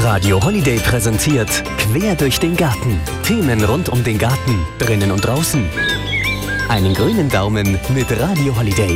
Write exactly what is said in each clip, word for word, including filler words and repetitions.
Radio Holiday präsentiert Quer durch den Garten. Themen rund um den Garten, drinnen und draußen. Einen grünen Daumen mit Radio Holiday.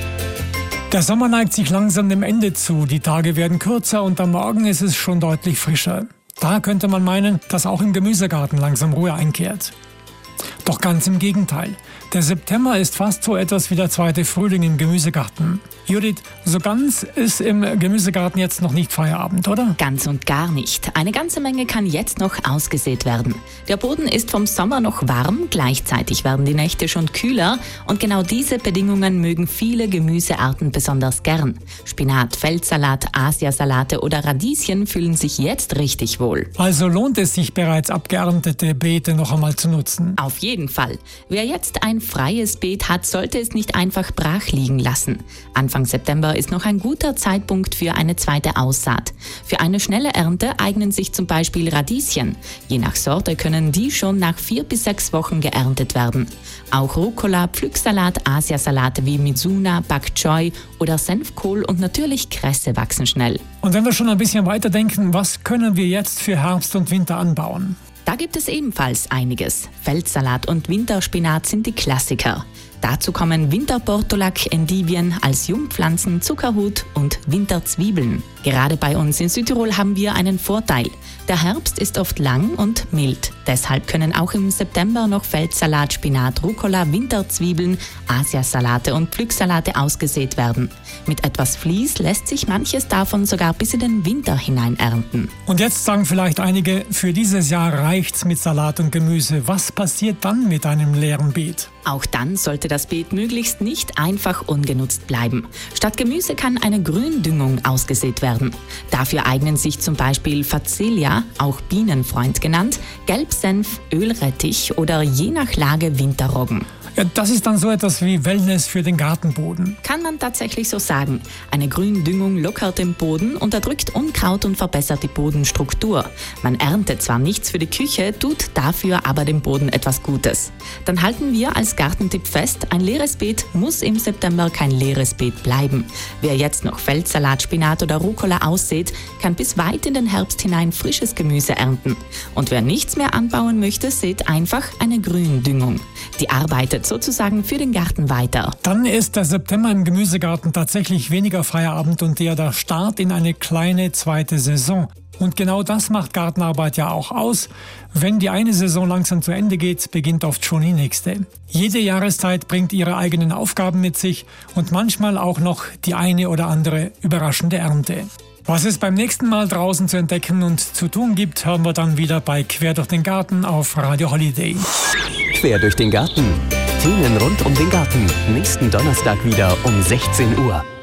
Der Sommer neigt sich langsam dem Ende zu. Die Tage werden kürzer und am Morgen ist es schon deutlich frischer. Da könnte man meinen, dass auch im Gemüsegarten langsam Ruhe einkehrt. Doch ganz im Gegenteil. Der September ist fast so etwas wie der zweite Frühling im Gemüsegarten. Judith, so ganz ist im Gemüsegarten jetzt noch nicht Feierabend, oder? Ganz und gar nicht. Eine ganze Menge kann jetzt noch ausgesät werden. Der Boden ist vom Sommer noch warm, gleichzeitig werden die Nächte schon kühler und genau diese Bedingungen mögen viele Gemüsearten besonders gern. Spinat, Feldsalat, Asiasalate oder Radieschen fühlen sich jetzt richtig wohl. Also lohnt es sich bereits abgeerntete Beete noch einmal zu nutzen? Auf jeden Fall. Wer jetzt ein freies Beet hat, sollte es nicht einfach brach liegen lassen. Anfang September ist noch ein guter Zeitpunkt für eine zweite Aussaat. Für eine schnelle Ernte eignen sich zum Beispiel Radieschen. Je nach Sorte können die schon nach vier bis sechs Wochen geerntet werden. Auch Rucola, Pflücksalat, Asiasalate wie Mizuna, Bok Choy oder Senfkohl und natürlich Kresse wachsen schnell. Und wenn wir schon ein bisschen weiterdenken, was können wir jetzt für Herbst und Winter anbauen? Da gibt es ebenfalls einiges. Feldsalat und Winterspinat sind die Klassiker. Dazu kommen Winterportulak, Endivien als Jungpflanzen, Zuckerhut und Winterzwiebeln. Gerade bei uns in Südtirol haben wir einen Vorteil. Der Herbst ist oft lang und mild. Deshalb können auch im September noch Feldsalat, Spinat, Rucola, Winterzwiebeln, Asiasalate und Pflücksalate ausgesät werden. Mit etwas Vlies lässt sich manches davon sogar bis in den Winter hinein ernten. Und jetzt sagen vielleicht einige, für dieses Jahr reicht's mit Salat und Gemüse. Was passiert dann mit einem leeren Beet? Auch dann sollte das Beet möglichst nicht einfach ungenutzt bleiben. Statt Gemüse kann eine Gründüngung ausgesät werden. Dafür eignen sich zum Beispiel Facelia, auch Bienenfreund genannt, Gelbsenf, Ölrettich oder je nach Lage Winterroggen. Ja, das ist dann so etwas wie Wellness für den Gartenboden. Kann man tatsächlich so sagen. Eine Gründüngung lockert den Boden, unterdrückt Unkraut und verbessert die Bodenstruktur. Man erntet zwar nichts für die Küche, tut dafür aber dem Boden etwas Gutes. Dann halten wir als Gartentipp fest, ein leeres Beet muss im September kein leeres Beet bleiben. Wer jetzt noch Feldsalat, Spinat oder Rucola aussät, kann bis weit in den Herbst hinein frisches Gemüse ernten. Und wer nichts mehr anbauen möchte, sät einfach eine Gründüngung. Die arbeitet sozusagen für den Garten weiter. Dann ist der September im Gemüsegarten tatsächlich weniger Feierabend und eher der Start in eine kleine zweite Saison. Und genau das macht Gartenarbeit ja auch aus. Wenn die eine Saison langsam zu Ende geht, beginnt oft schon die nächste. Jede Jahreszeit bringt ihre eigenen Aufgaben mit sich und manchmal auch noch die eine oder andere überraschende Ernte. Was es beim nächsten Mal draußen zu entdecken und zu tun gibt, hören wir dann wieder bei Quer durch den Garten auf Radio Holiday. Quer durch den Garten. Themen rund um den Garten. Nächsten Donnerstag wieder um sechzehn Uhr.